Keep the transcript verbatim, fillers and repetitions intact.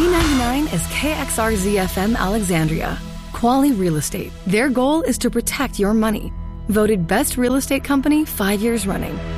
B ninety-nine is K X R Z F M Alexandria. Quality Real Estate. Their goal is to protect your money. Voted Best Real Estate Company five years running.